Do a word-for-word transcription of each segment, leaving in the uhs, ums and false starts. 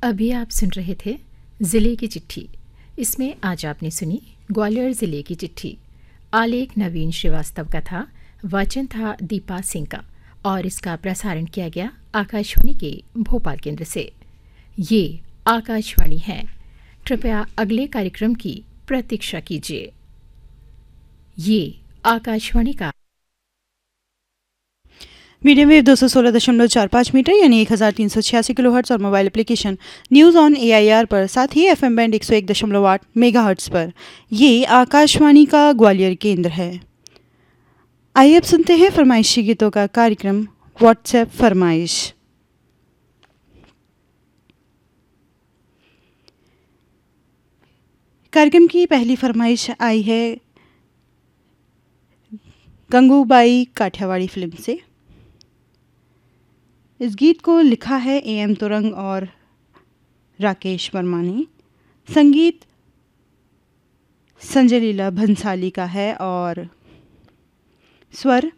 अभी आप सुन रहे थे ज़िले की चिट्ठी। इसमें आज आपने सुनी ग्वालियर ज़िले की चिट्ठी। आलेख नवीन श्रीवास्तव का था, वाचन था दीपा सिंह का, और इसका प्रसारण किया गया आकाशवाणी के भोपाल केंद्र से। ये आकाशवाणी है। कृपया अगले कार्यक्रम की प्रतीक्षा कीजिए। ये आकाशवाणी का मीडियम वेव दो सौ सोलह दशमलव चार पाँच मीटर यानी एक हज़ार तीन सौ छियासी किलो हर्ट्स और mobile application news on A I R पर, साथ ही एफ एम बैंड एक सौ एक दशमलव आठ मेगा हर्ट्स पर ये आकाशवाणी का ग्वालियर केंद्र है। आइए अब सुनते हैं फरमाइशी गीतों का कार्यक्रम व्हाट्सएप फरमाइश। कार्यक्रम की पहली फरमाइश आई है गंगूबाई काठियावाड़ी फिल्म से। इस गीत को लिखा है ए एम तुरंग और राकेश वर्मा ने। संगीत संजय लीला भंसाली का है और स्वर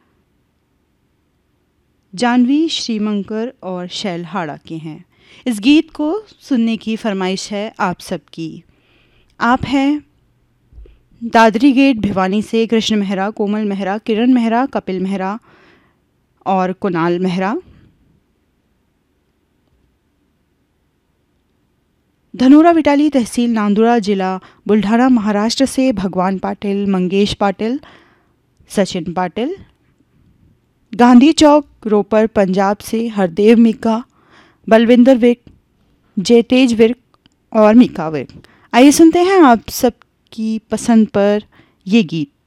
जानवी श्रीमंकर और शैल हाड़ा के हैं। इस गीत को सुनने की फरमाइश है आप सबकी। आप हैं दादरी गेट भिवानी से कृष्ण मेहरा, कोमल मेहरा, किरण मेहरा, कपिल मेहरा और कुणाल मेहरा। धनोरा विटाली तहसील नांदुरा जिला बुल्ढाना महाराष्ट्र से भगवान पाटिल, मंगेश पाटिल, सचिन पाटिल। गांधी चौक रोपर पंजाब से हरदेव मीका, बलविंदर विर्क, जयतेज विर्क और मीका विर्क। आइए सुनते हैं आप सबकी पसंद पर ये गीत।